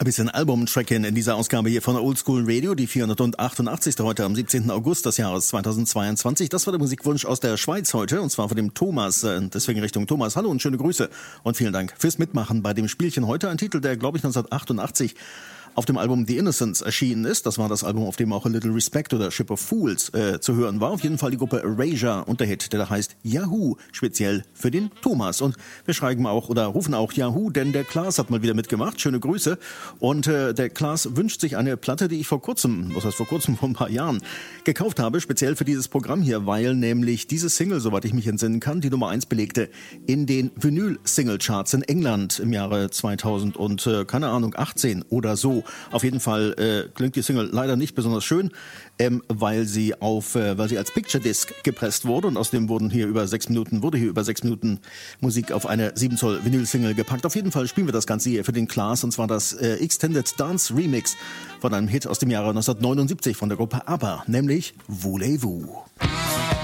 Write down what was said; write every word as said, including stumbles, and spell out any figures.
Ein bisschen Album-Track-In in dieser Ausgabe hier von Oldschool Radio, die vierhundertachtundachtzigste heute am siebzehnten August des Jahres zweitausendzweiundzwanzig. Das war der Musikwunsch aus der Schweiz heute, und zwar von dem Thomas. Deswegen Richtung Thomas, hallo und schöne Grüße und vielen Dank fürs Mitmachen bei dem Spielchen heute. Ein Titel, der, glaube ich, neunzehnhundertachtundachtzig auf dem Album The Innocents erschienen ist. Das war das Album, auf dem auch A Little Respect oder Ship of Fools äh, zu hören war. Auf jeden Fall die Gruppe Erasure und der Hit, der da heißt Yahoo, speziell für den Thomas. Und wir schreiben auch oder rufen auch Yahoo, denn der Klaas hat mal wieder mitgemacht. Schöne Grüße. Und äh, der Klaas wünscht sich eine Platte, die ich vor kurzem, was heißt vor kurzem, vor ein paar Jahren gekauft habe, speziell für dieses Programm hier, weil nämlich diese Single, soweit ich mich entsinnen kann, die Nummer eins belegte in den Vinyl-Single-Charts in England im Jahre zweitausend und äh, keine Ahnung, achtzehn oder so. Auf jeden Fall äh, klingt die Single leider nicht besonders schön, ähm, weil sie auf, äh, weil sie als Picture Disc gepresst wurde, und außerdem wurden hier über sechs Minuten, wurde hier über sechs Minuten Musik auf eine sieben Zoll Vinyl-Single gepackt. Auf jeden Fall spielen wir das Ganze hier für den Klaas, und zwar das äh, Extended Dance Remix von einem Hit aus dem Jahre neunzehnhundertneunundsiebzig von der Gruppe ABBA, nämlich Voulez-Vous.